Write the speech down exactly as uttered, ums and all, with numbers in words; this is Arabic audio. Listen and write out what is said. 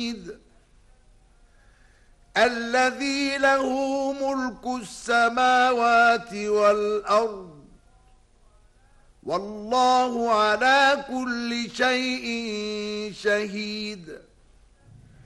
الذي له ملك السماوات والأرض والله على كل شيء شهيد.